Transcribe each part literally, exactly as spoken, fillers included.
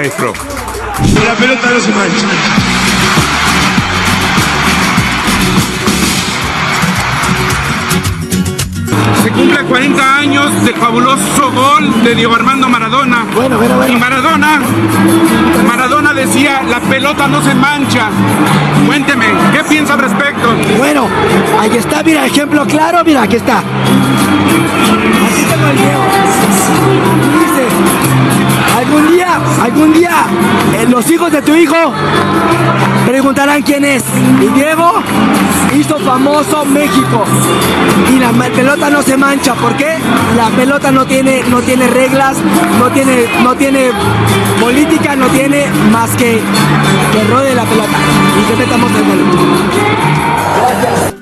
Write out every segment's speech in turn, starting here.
maestro. La pelota no se mancha. Se cumple cuarenta años del fabuloso gol de Diego Armando Maradona. Bueno, bueno, bueno. Y Maradona, Maradona decía, la pelota no se mancha. Cuénteme, ¿qué piensa al respecto? Bueno, ahí está, mira, ejemplo claro, mira, aquí está. Aquí tengo el video. Dice, algún día, algún día, eh, los hijos de tu hijo preguntarán quién es. Y Diego hizo famoso México. Y la pelota no se mancha, ¿por qué? La pelota no tiene, no tiene reglas, no tiene, no tiene política, no tiene más que que rode la pelota y que metamos el gol. Gracias.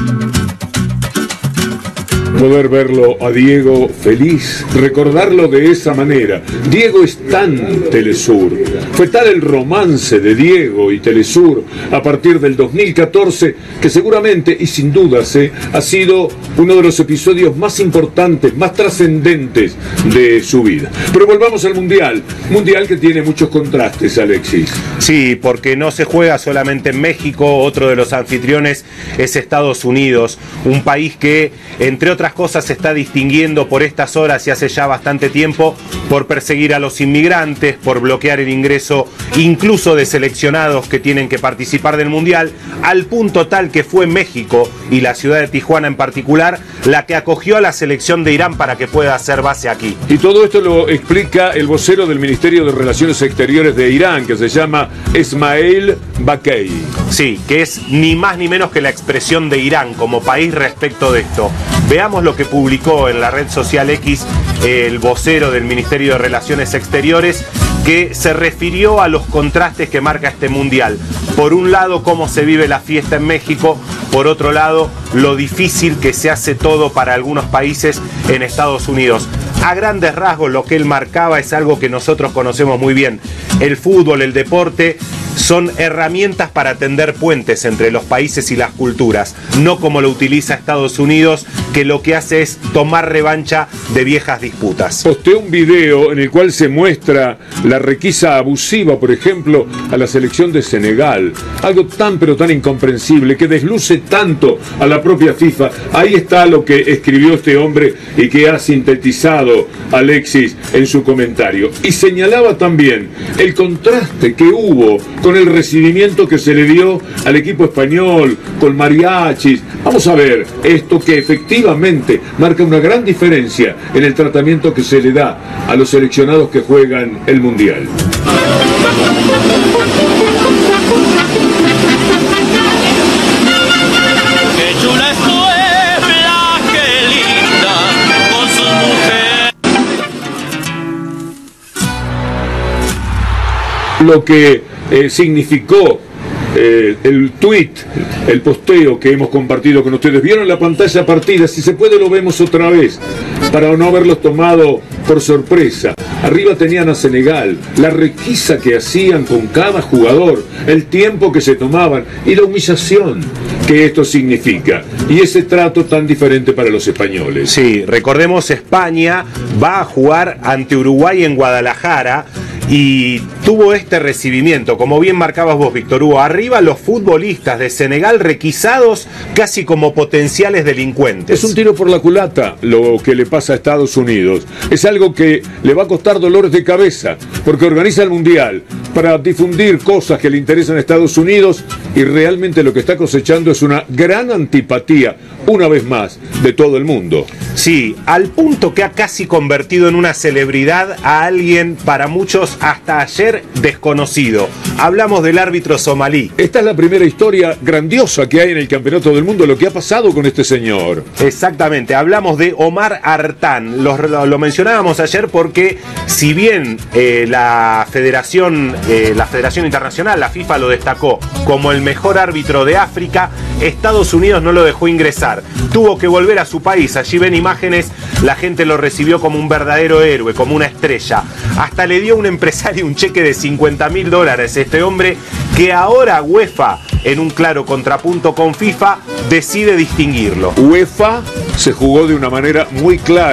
Poder verlo a Diego feliz, recordarlo de esa manera. Diego es tan Telesur. Fue tal el romance de Diego y Telesur a partir del dos mil catorce que seguramente y sin dudas eh, ha sido uno de los episodios más importantes, más trascendentes de su vida. Pero volvamos al Mundial. Mundial que tiene muchos contrastes, Alexis. Sí, porque no se juega solamente en México, otro de los anfitriones es Estados Unidos, un país que, entre otras cosas, se está distinguiendo por estas horas y hace ya bastante tiempo por perseguir a los inmigrantes, por bloquear el ingreso incluso de seleccionados que tienen que participar del Mundial, al punto tal que fue México y la ciudad de Tijuana en particular la que acogió a la selección de Irán para que pueda hacer base aquí. Y todo esto lo explica el vocero del Ministerio de Relaciones Exteriores de Irán, que se llama Esmail Bakei. Sí, que es ni más ni menos que la expresión de Irán como país respecto de esto. Veamos lo que publicó en la red social X el vocero del Ministerio de Relaciones Exteriores, que se refirió a los contrastes que marca este Mundial. Por un lado, cómo se vive la fiesta en México, por otro lado, lo difícil que se hace todo para algunos países en Estados Unidos. A grandes rasgos, lo que él marcaba es algo que nosotros conocemos muy bien. El fútbol, el deporte, son herramientas para tender puentes entre los países y las culturas, no como lo utiliza Estados Unidos, que lo que hace es tomar revancha de viejas disputas. Posteó un video en el cual se muestra la requisa abusiva, por ejemplo, a la selección de Senegal. Algo tan pero tan incomprensible, que desluce tanto a la propia FIFA. Ahí está lo que escribió este hombre y que ha sintetizado Alexis en su comentario. Y señalaba también el contraste que hubo con el recibimiento que se le dio al equipo español, con mariachis. Vamos a ver esto que efectivamente marca una gran diferencia en el tratamiento que se le da a los seleccionados que juegan el Mundial. Qué chula es Puebla, qué linda con sus mujeres. Lo que eh, significó eh, el tweet, el posteo que hemos compartido con ustedes. ¿Vieron la pantalla partida? Si se puede lo vemos otra vez, para no haberlos tomado por sorpresa. Arriba tenían a Senegal, la requisa que hacían con cada jugador, el tiempo que se tomaban y la humillación que esto significa, y ese trato tan diferente para los españoles. Sí, recordemos, España va a jugar ante Uruguay en Guadalajara y tuvo este recibimiento, como bien marcabas vos, Víctor Hugo. Arriba los futbolistas de Senegal requisados casi como potenciales delincuentes. Es un tiro por la culata lo que le pasa a Estados Unidos. Es algo que le va a costar dolores de cabeza, porque organiza el Mundial para difundir cosas que le interesan a Estados Unidos, y realmente lo que está cosechando es una gran antipatía, una vez más, de todo el mundo. Sí, al punto que ha casi convertido en una celebridad a alguien para muchos hasta ayer desconocido. Hablamos del árbitro somalí. Esta es la primera historia grandiosa que hay en el Campeonato del Mundo, lo que ha pasado con este señor. Exactamente, hablamos de Omar Artán. Lo, lo, lo mencionábamos ayer porque si bien eh, la Federación, eh, la Federación Internacional, la FIFA, lo destacó como el mejor árbitro de África, Estados Unidos no lo dejó ingresar. Tuvo que volver a su país. Allí ven imágenes, la gente lo recibió como un verdadero héroe, como una estrella. Hasta le dio a un empresario un cheque de cincuenta mil dólares. Este hombre que ahora UEFA, en un claro contrapunto con FIFA, decide distinguirlo. UEFA se jugó de una manera muy clara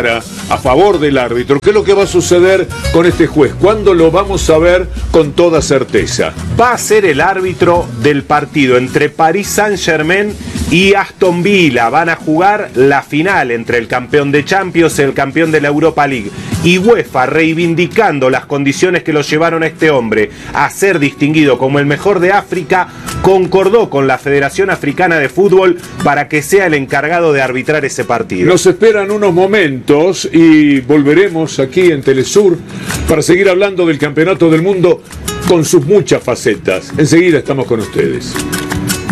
a favor del árbitro. ¿Qué es lo que va a suceder con este juez? ¿Cuándo lo vamos a ver con toda certeza? Va a ser el árbitro del partido entre Paris Saint-Germain y Aston Villa. Van a jugar la final entre el campeón de Champions y el campeón de la Europa League. Y UEFA, reivindicando las condiciones que lo llevaron a este hombre a ser distinguido como el mejor de África, concordó con la Federación Africana de Fútbol para que sea el encargado de arbitrar ese partido. Nos esperan unos momentos y volveremos aquí en Telesur para seguir hablando del Campeonato del Mundo con sus muchas facetas. Enseguida estamos con ustedes.